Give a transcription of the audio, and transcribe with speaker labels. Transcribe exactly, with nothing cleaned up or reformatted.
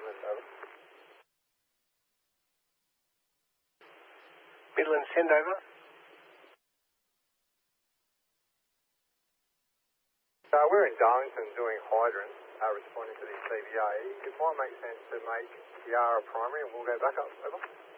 Speaker 1: Midland, over.
Speaker 2: Midland, send over.
Speaker 1: So we're in Darlington doing hydrants, uh, responding to the C V A. It might make sense to make Yarra primary and we'll go back up, over.